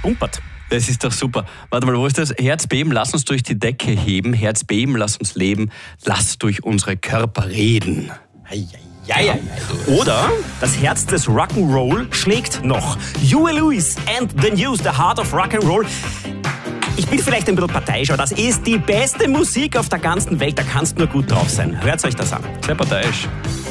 pumpert. Das ist doch super. Warte mal, wo ist das? Herzbeben, lass uns durch die Decke heben. Herzbeben, lass uns leben. Lass durch unsere Körper reden. Ja. Oder das Herz des Rock'n'Roll schlägt noch. Huey Lewis and the News, the Heart of Rock'n'Roll. Ich bin vielleicht ein bisschen parteiisch, aber das ist die beste Musik auf der ganzen Welt. Da kannst du nur gut drauf sein. Hört euch das an. Sehr parteiisch.